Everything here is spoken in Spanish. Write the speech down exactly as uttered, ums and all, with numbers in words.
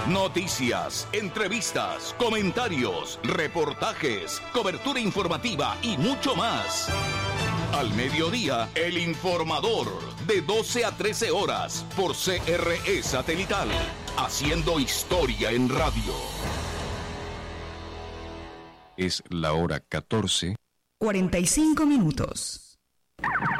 Noticias, entrevistas, comentarios, reportajes, cobertura informativa y mucho más. Al mediodía, El Informador, de doce a trece horas, por C R E Satelital, haciendo historia en radio. Es la hora catorce. cuarenta y cinco minutos.